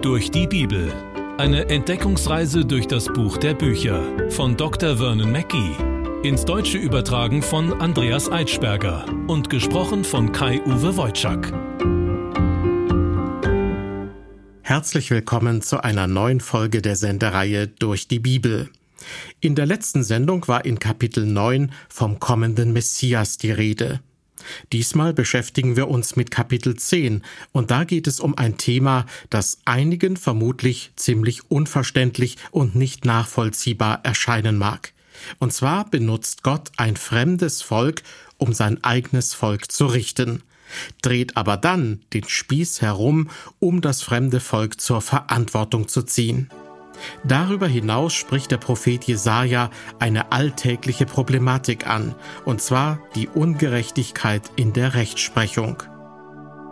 Durch die Bibel. Eine Entdeckungsreise durch das Buch der Bücher von Dr. Vernon Mackey. Ins Deutsche übertragen von Andreas Eitschberger und gesprochen von Kai-Uwe Wojczak. Herzlich willkommen zu einer neuen Folge der Sendereihe Durch die Bibel. In der letzten Sendung war in Kapitel 9 vom kommenden Messias die Rede. Diesmal beschäftigen wir uns mit Kapitel 10 und da geht es um ein Thema, das einigen vermutlich ziemlich unverständlich und nicht nachvollziehbar erscheinen mag. Und zwar benutzt Gott ein fremdes Volk, um sein eigenes Volk zu richten, dreht aber dann den Spieß herum, um das fremde Volk zur Verantwortung zu ziehen. Darüber hinaus spricht der Prophet Jesaja eine alltägliche Problematik an, und zwar die Ungerechtigkeit in der Rechtsprechung.